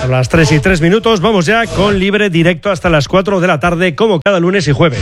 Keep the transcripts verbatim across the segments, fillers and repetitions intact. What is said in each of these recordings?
A las tres y tres minutos vamos ya con Libre Directo hasta las cuatro de la tarde, como cada lunes y jueves.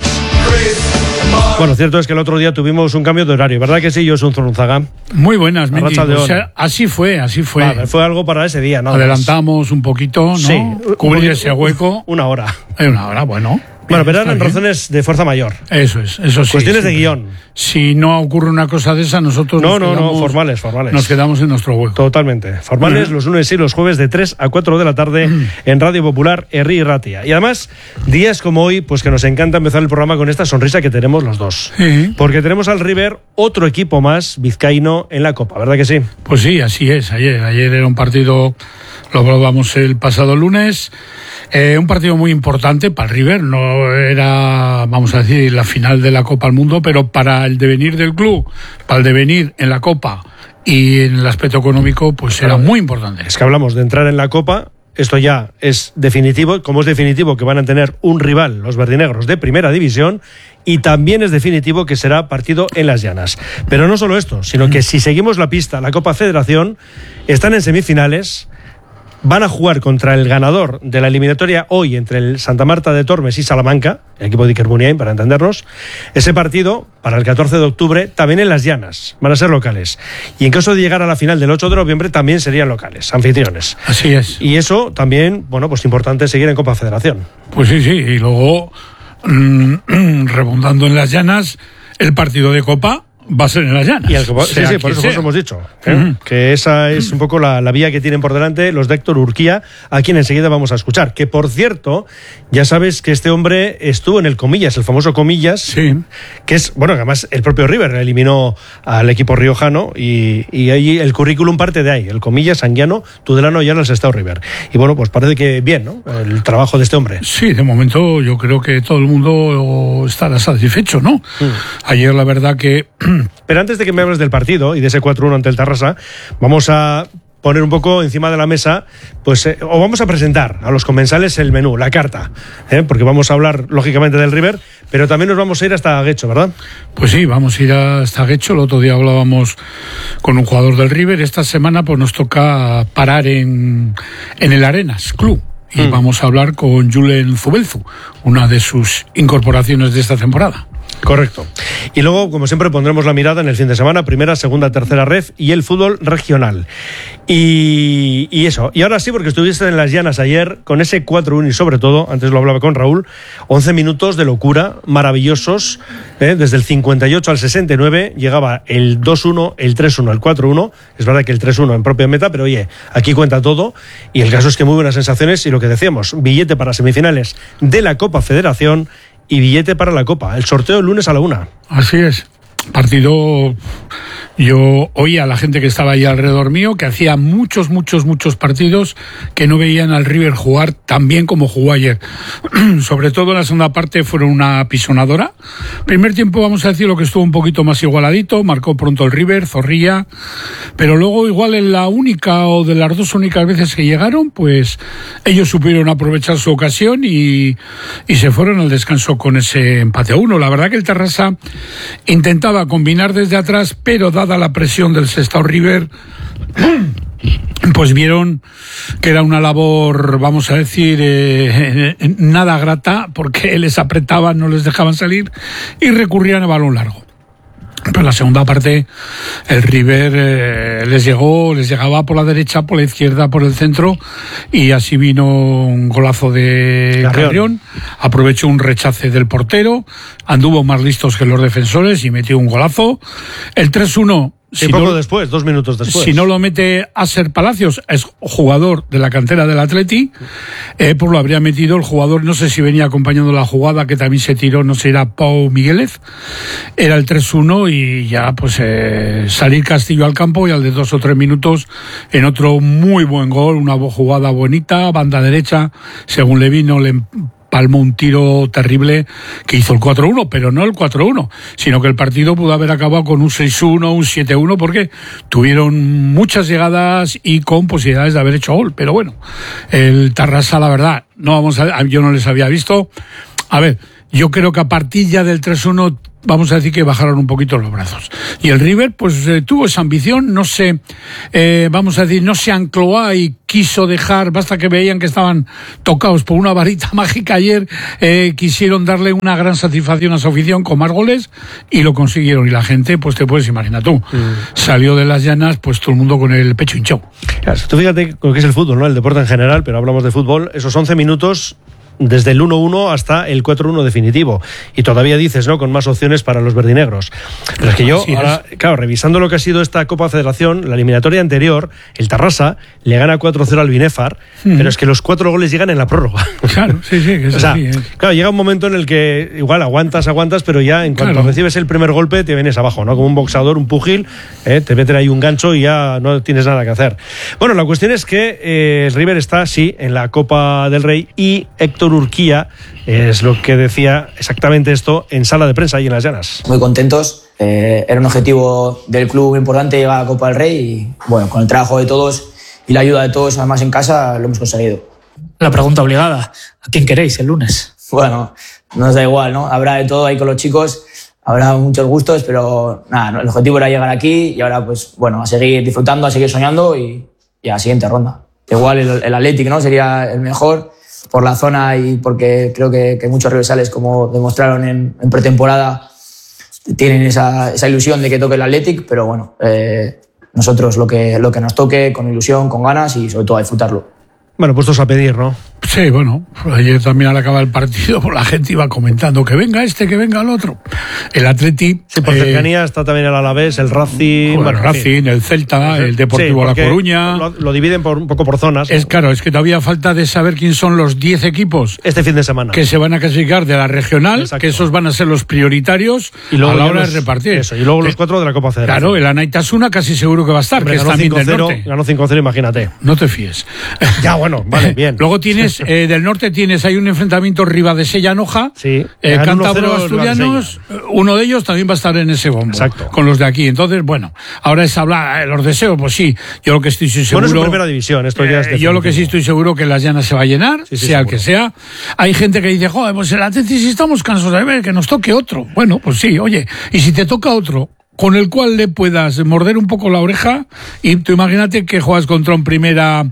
Bueno, cierto es que el otro día tuvimos un cambio de horario, ¿verdad que sí, Josun Zurunzaga? Muy buenas, Mendy. O sea, así fue, así fue. Vale, fue algo para ese día, ¿no? Adelantamos un poquito, ¿no? Sí. Cubrir ese hueco. Una hora. Una hora, bueno. Bueno, pero eran razones de fuerza mayor. Eso es, eso sí. Cuestiones sí, de guión. Si no ocurre una cosa de esa, nosotros No, nos no, quedamos, no, formales, formales. Nos quedamos en nuestro hueco. Totalmente. Formales, uh-huh. Los lunes y los jueves de tres a cuatro de la tarde uh-huh. en Radio Popular, Herri y Ratia. Y además, días como hoy, pues que nos encanta empezar el programa con esta sonrisa que tenemos los dos. Sí. Porque tenemos al River otro equipo más vizcaíno en la Copa, ¿verdad que sí? Pues sí, así es. Ayer, ayer era un partido, lo probamos el pasado lunes. Eh, un partido muy importante para el River, no era, vamos a decir, la final de la Copa del Mundo, pero para el devenir del club, para el devenir en la Copa y en el aspecto económico, pues era muy importante. Es que hablamos de entrar en la Copa, esto ya es definitivo, como es definitivo que van a tener un rival, los verdinegros, de primera división, y también es definitivo que será partido en las llanas. Pero no solo esto, sino que si seguimos la pista, la Copa Federación, están en semifinales. Van a jugar contra el ganador de la eliminatoria hoy entre el Santa Marta de Tormes y Salamanca, el equipo de Iker Muniain, para entendernos. Ese partido, para el catorce de octubre, también en las llanas, van a ser locales. Y en caso de llegar a la final del ocho de noviembre, también serían locales, anfitriones. Así es. Y eso también, bueno, pues importante seguir en Copa Federación. Pues sí, sí, y luego, mmm, rebundando en las llanas, el partido de Copa va a ser en las llanas. Y el, sí, sí, por eso, por eso hemos dicho ¿eh? uh-huh. que esa es un poco la, la vía que tienen por delante los de Héctor Urquía, a quien enseguida vamos a escuchar. Que por cierto, ya sabes que este hombre estuvo en el Comillas, el famoso Comillas, sí. que es, bueno, que además el propio River eliminó al equipo riojano y, y ahí el currículum parte de ahí, el Comillas, Anguiano, Tudelano y ahora el Sestao River. Y bueno, pues parece que bien, ¿no? El trabajo de este hombre. Sí, de momento yo creo que todo el mundo estará satisfecho, ¿no? Uh. Ayer la verdad que... Pero antes de que me hables del partido y de ese cuatro uno ante el Tarrasa, vamos a poner un poco encima de la mesa, pues, eh, o vamos a presentar a los comensales el menú, la carta, ¿eh? Porque vamos a hablar, lógicamente, del River, pero también nos vamos a ir hasta Guecho, ¿verdad? Pues sí, vamos a ir hasta Guecho. El otro día hablábamos con un jugador del River. Esta semana pues nos toca parar en, en el Arenas Club. Y mm. vamos a hablar con Julen Zubelzu, una de sus incorporaciones de esta temporada. Correcto. Y luego, como siempre, pondremos la mirada en el fin de semana, primera, segunda, tercera ref y el fútbol regional. Y, y eso. Y ahora sí, porque estuviste en las llanas ayer con ese cuatro uno y sobre todo, antes lo hablaba con Raúl, once minutos de locura, maravillosos, ¿eh? Desde el cincuenta y ocho al sesenta y nueve llegaba el dos uno, el tres uno, el cuatro uno. Es verdad que el tres uno en propia meta, pero oye, aquí cuenta todo. Y el caso es que muy buenas sensaciones y lo que decíamos, billete para semifinales de la Copa Federación y billete para la Copa. El sorteo el lunes a la una. Así es. Partido, yo oía a la gente que estaba ahí alrededor mío que hacía muchos, muchos, muchos partidos que no veían al River jugar tan bien como jugó ayer. Sobre todo en la segunda parte fueron una pisonadora. Primer tiempo, vamos a decir, lo que estuvo un poquito más igualadito, marcó pronto el River, Zorrilla, pero luego igual en la única o de las dos únicas veces que llegaron, pues ellos supieron aprovechar su ocasión y, y se fueron al descanso con ese empate a uno. La verdad que el Tarrasa intentaba a combinar desde atrás, pero dada la presión del Sestao River, pues vieron que era una labor, vamos a decir, eh, nada grata, porque les apretaban, no les dejaban salir y recurrían a balón largo. Pero en la segunda parte el River eh, les llegó, les llegaba por la derecha, por la izquierda, por el centro, y así vino un golazo de Carrión. Aprovechó un rechace del portero, anduvo más listos que los defensores y metió un golazo. El tres uno. Sí, si poco no, después, dos minutos después. Si no lo mete Aser Palacios, es jugador de la cantera del Atleti, eh, pues lo habría metido el jugador, no sé si venía acompañando la jugada, que también se tiró, no sé, era Pau Migueles. Era el tres uno y ya, pues, eh, salir Castillo al campo y al de dos o tres minutos en otro muy buen gol, una jugada bonita, banda derecha, según le vino, le palmó un tiro terrible que hizo el cuatro uno, pero no el cuatro uno, sino que el partido pudo haber acabado con un seis uno, un siete uno, porque tuvieron muchas llegadas y con posibilidades de haber hecho gol. Pero bueno, el Tarrasa, la verdad, no vamos a, yo no les había visto. A ver, yo creo que a partir ya del tres uno vamos a decir que bajaron un poquito los brazos. Y el River, pues eh, tuvo esa ambición, no se, eh, vamos a decir, no se ancló y quiso dejar, basta que veían que estaban tocados por una varita mágica ayer, eh, quisieron darle una gran satisfacción a su afición con más goles y lo consiguieron. Y la gente, pues te puedes imaginar tú, mm. salió de las llanas, pues todo el mundo con el pecho hinchado. Claro, tú fíjate lo que es el fútbol, ¿no? El deporte en general, pero hablamos de fútbol, esos once minutos desde el uno uno hasta el cuatro uno definitivo. Y todavía dices, ¿no?, con más opciones para los verdinegros. Pero es que yo, sí, ahora, es. claro, revisando lo que ha sido esta Copa Federación, la eliminatoria anterior, el Tarrasa le gana cuatro cero al Binefar, mm. pero es que los cuatro goles llegan en la prórroga. Claro, sí, sí, que es o sea, así, ¿eh? Claro, llega un momento en el que igual aguantas, aguantas, pero ya en cuanto claro. recibes el primer golpe te vienes abajo, ¿no? Como un boxeador, un pugil, ¿eh? te meten ahí un gancho y ya no tienes nada que hacer. Bueno, la cuestión es que eh, el River está, sí, en la Copa del Rey y Héctor Urquía es lo que decía exactamente esto en sala de prensa y en Las Llanas. Muy contentos, eh, era un objetivo del club muy importante llegar a la Copa del Rey y bueno, con el trabajo de todos y la ayuda de todos, además en casa, lo hemos conseguido. La pregunta obligada, ¿a quién queréis el lunes? Bueno, nos da igual, ¿no? Habrá de todo ahí con los chicos, habrá muchos gustos, pero nada, ¿no? El objetivo era llegar aquí y ahora pues bueno, a seguir disfrutando, a seguir soñando y, y a la siguiente ronda. Igual el, el Athletic, ¿no?, sería el mejor por la zona y porque creo que, que muchos rivales, como demostraron en, en pretemporada, tienen esa, esa ilusión de que toque el Athletic, pero bueno, eh, nosotros lo que, lo que nos toque, con ilusión, con ganas y sobre todo a disfrutarlo. Bueno, puestos a pedir, ¿no? Sí, bueno, ayer también al acabar el partido la gente iba comentando que venga este, que venga el otro. El Atleti... Sí, por eh, cercanía está también el Alavés, el Racing... Bueno, el Racing, el Celta, el Deportivo sí, La Coruña... Lo, lo dividen por, un poco por zonas. Es claro, es que todavía falta de saber quién son los diez equipos... Este fin de semana. Que se van a clasificar de la regional, exacto, que esos van a ser los prioritarios y luego a la hora los, de repartir. Eso, y luego los cuatro de la Copa Federación. Claro, el Anaitasuna casi seguro que va a estar, Hombre, que está también del norte. Ganó cinco cero, imagínate. No te fíes. Ya, bueno, vale, bien. Luego tienes, eh, del norte tienes, hay un enfrentamiento Ribadesella-Noja, sí, eh, Cántabro-Asturianos, uno de ellos también va a estar en ese bombo, exacto, con los de aquí. Entonces, bueno, ahora es hablar, eh, los deseos, pues sí, yo lo que estoy seguro... Bueno, es su primera división, esto ya es eh, Yo lo que sí estoy seguro que Las Llanas se va a llenar, sí, sí, sea seguro. El que sea. Hay gente que dice, joder, pues el Atleti si estamos cansados de ver, que nos toque otro. Bueno, pues sí, oye, y si te toca otro con el cual le puedas morder un poco la oreja, y tú imagínate que juegas contra un primera...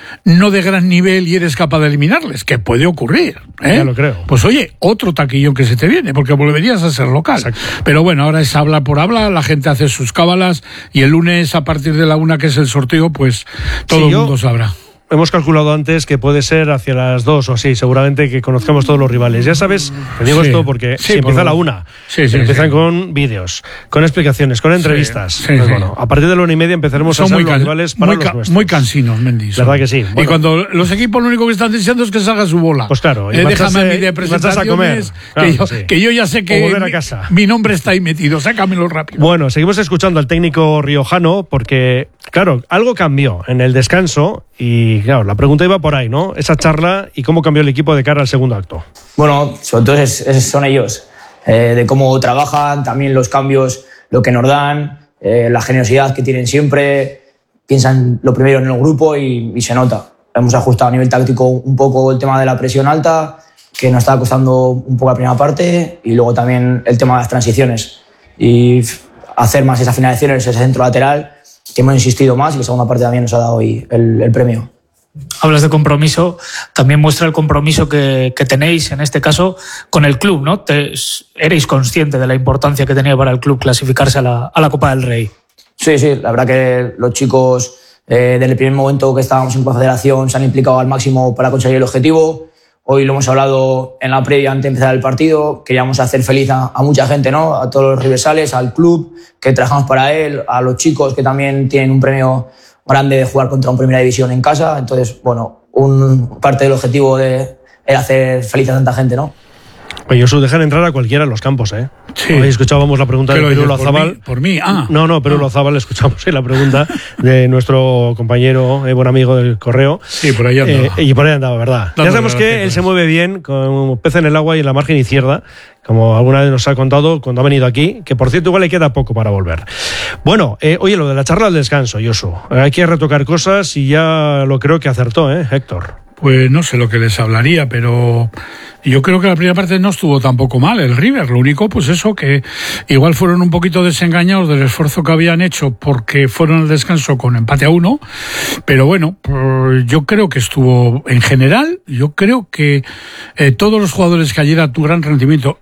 no de gran nivel y eres capaz de eliminarles, que puede ocurrir, ¿eh? Ya lo creo. Pues oye, otro taquillón que se te viene, porque volverías a ser local. Exacto. Pero bueno, ahora es hablar por hablar, la gente hace sus cábalas y el lunes a partir de la una, que es el sorteo, pues todo sí, el mundo yo... sabrá. Hemos calculado antes que puede ser hacia las dos o así, seguramente que conozcamos todos los rivales. Ya sabes, te digo sí, esto porque sí, si empieza por... a la una, sí, sí, empiezan sí. con vídeos, con explicaciones, con entrevistas. Sí, sí, pues sí. Bueno, a partir de la una y media empezaremos Son a ser muy los can... rivales para muy los ca... nuestros. Muy cansinos, Mendy. ¿Verdad que sí? Bueno, y cuando los equipos lo único que están deseando es que salga su bola. Pues claro. Y eh, déjame a mí de presentaciones, a comer. Claro, que, yo, sí. que yo ya sé que volver a casa. Mi, mi nombre está ahí metido, sácamelo rápido. Bueno, seguimos escuchando al técnico riojano porque, claro, algo cambió en el descanso y, claro, la pregunta iba por ahí, ¿no? Esa charla y cómo cambió el equipo de cara al segundo acto. Bueno, sobre todo es, es, son ellos, eh, de cómo trabajan, también los cambios, lo que nos dan, eh, la generosidad que tienen siempre, piensan lo primero en el grupo y, y se nota. Hemos ajustado a nivel táctico un poco el tema de la presión alta, que nos estaba costando un poco la primera parte, y luego también el tema de las transiciones y hacer más esas finalizaciones, ese centro lateral, que hemos insistido más y la segunda parte también nos ha dado hoy el, el premio. Hablas de compromiso, también muestra el compromiso que, que tenéis, en este caso, con el club, ¿no? Te, erais consciente de la importancia que tenía para el club clasificarse a la, a la Copa del Rey. Sí, sí, la verdad que los chicos, eh, desde el primer momento que estábamos en Confederación, se han implicado al máximo para conseguir el objetivo. Hoy lo hemos hablado en la previa antes de empezar el partido, queríamos hacer feliz a, a mucha gente, ¿no? A todos los rivales, al club, que trabajamos para él, a los chicos que también tienen un premio grande de jugar contra un primera división en casa. Entonces, bueno, un, parte del objetivo de, era hacer feliz a tanta gente, ¿no? Oye, Josu, dejan entrar a cualquiera en los campos, ¿eh? Sí. Hoy escuchábamos la pregunta de Perú Lozábal. Por, por mí, ah. No, no, Perú Lozábal, escuchamos la pregunta de nuestro compañero, eh, buen amigo del correo. Sí, por ahí andaba. Eh, y por ahí andaba, ¿verdad? No, ya sabemos que él se mueve bien, como pez en el agua y en la margen izquierda, como alguna vez nos ha contado cuando ha venido aquí, que por cierto igual le queda poco para volver. Bueno, eh, oye, lo de la charla al descanso, Josu, hay que retocar cosas y ya lo creo que acertó, ¿eh, Héctor? pues no sé lo que les hablaría, pero yo creo que la primera parte no estuvo tampoco mal el River. Lo único, pues eso, que igual fueron un poquito desengañados del esfuerzo que habían hecho porque fueron al descanso con empate a uno. Pero bueno, pues yo creo que estuvo en general, yo creo que eh, todos los jugadores que ayer a tu gran rendimiento,